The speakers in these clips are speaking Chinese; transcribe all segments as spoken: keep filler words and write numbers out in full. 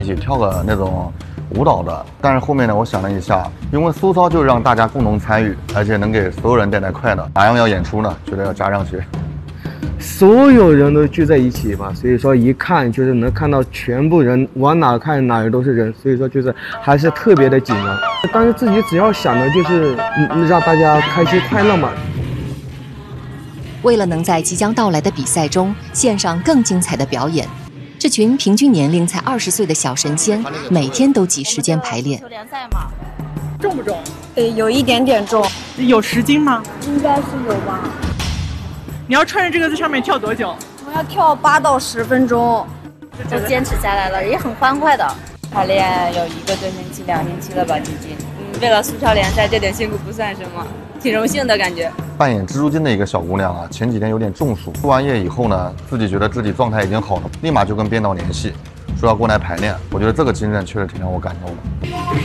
一起跳个那种舞蹈的。但是后面呢，我想了一下，因为苏操就让大家共同参与，而且能给所有人带来快乐。哪样要演出呢？觉得要加上去。 所有人都聚在一起吧，所以说一看就是能看到全部人，往哪看哪儿都是人，所以说就是还是特别的紧张。但是自己只要想的就是嗯让大家开心快乐嘛。 为了能在即将到来的比赛中献上更精彩的表演，这群平均年龄才二十岁的小神仙，每天都挤时间排练。 联赛嘛， 重不重？ 呃，有一点点重。 有十斤吗？ 应该是有吧。 你要穿着这个在上面跳多久？ 我要跳八到十分钟， 都坚持下来了，也很欢快的。排练有一个多星期、两星期了吧，最近。嗯，为了苏超联赛，这点辛苦不算什么，挺荣幸的感觉。 扮演蜘蛛精的一个小姑娘啊，前几天有点中暑，输完液以后呢，自己觉得自己状态已经好了，立马就跟编导联系，说要过来排练。我觉得这个精神确实挺让我感动的。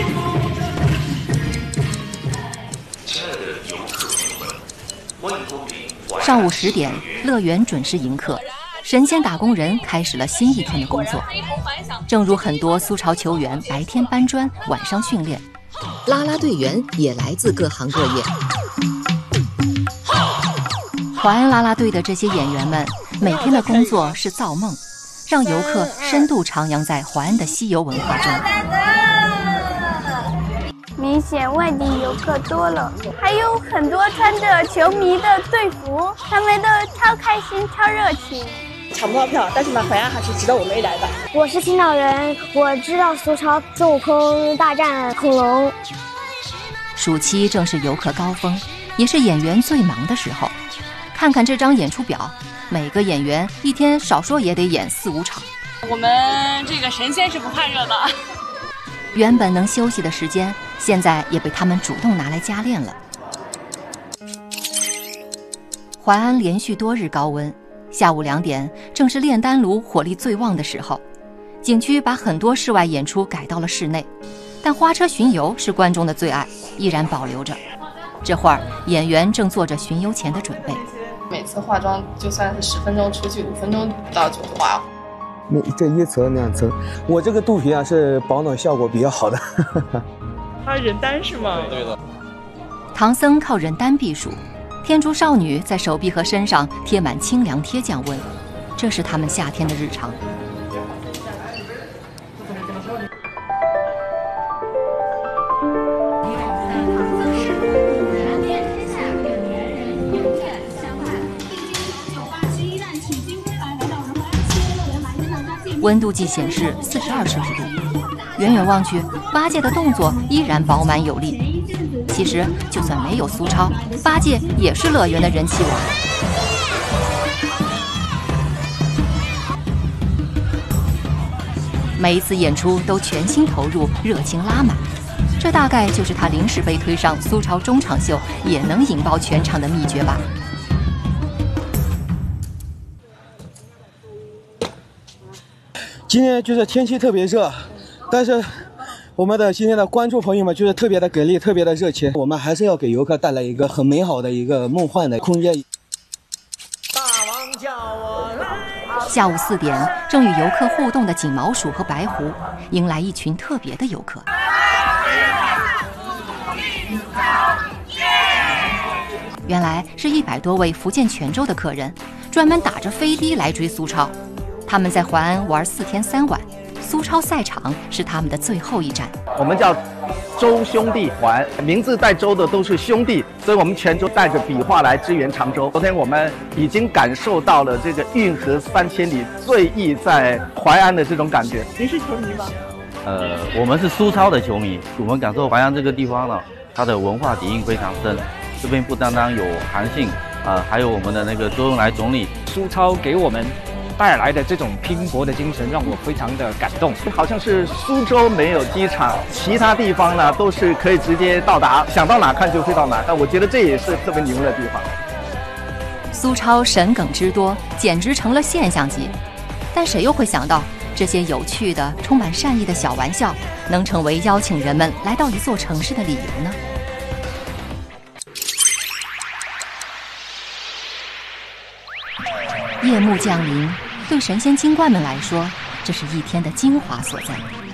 亲爱的游客朋友们，欢迎光临。 上午十点，乐园准时迎客，神仙打工人开始了新一天的工作。正如很多苏超球员白天搬砖，晚上训练，啦啦队员也来自各行各业。淮安啦啦队的这些演员们，每天的工作是造梦，让游客深度徜徉在淮安的西游文化中。 明显外地游客多了，还有很多穿着球迷的队服，他们都超开心、超热情。 抢不到票，但是呢，淮安还是值得我们一来的。 我是青岛人，我知道苏超孙悟空大战恐龙。 暑期正是游客高峰，也是演员最忙的时候。看看这张演出表，每个演员一天少说也得演四五场。 我们这个神仙是不怕热的。 原本能休息的时间，现在也被他们主动拿来加练了。淮安连续多日高温，下午两点正是炼丹炉火力最旺的时候。景区把很多室外演出改到了室内，但花车巡游是观众的最爱，依然保留着。这会儿演员正做着巡游前的准备。 每次化妆就算是十分钟出去，五分钟到就化。 那这一层两层，我这个肚皮啊是保暖效果比较好的。 它人丹是吗？ 对的。 唐僧靠人丹避暑，天竺少女在手臂和身上贴满清凉贴降温，这是他们夏天的日常。温度计显示四十二摄氏度，远远望去，八戒的动作依然饱满有力。其实，就算没有苏超，八戒也是乐园的人气王。每一次演出都全心投入，热情拉满，这大概就是他临时被推上苏超中场秀也能引爆全场的秘诀吧。 今天就是天气特别热，但是我们的今天的观众朋友们就是特别的给力，特别的热情。我们还是要给游客带来一个很美好的一个梦幻的空间。 大王叫我来。 下午四点，正与游客互动的锦毛鼠和白狐迎来一群特别的游客。原来是一百多位福建泉州的客人，专门打着飞的来追苏超。他们在淮安玩四天三晚，苏超赛场是他们的最后一站。 我们叫周兄弟环，名字带周的都是兄弟，所以我们泉州带着笔画来支援常州。昨天我们已经感受到了这个运河三千里，最意在淮安的这种感觉。 您是球迷吗？ 呃，我们是苏超的球迷，我们感受淮安这个地方呢，它的文化底蕴非常深。这边不单单有韩信啊、呃，还有我们的那个周恩来总理。 苏超给我们带来的这种拼搏的精神让我非常的感动。 好像是苏州没有机场，其他地方呢都是可以直接到达，想到哪看就飞到哪。我觉得这也是特别牛的地方。 苏超神梗之多，简直成了现象级。但谁又会想到，这些有趣的、充满善意的小玩笑，能成为邀请人们来到一座城市的理由呢？夜幕降临，对神仙精怪们来说，这是一天的精华所在。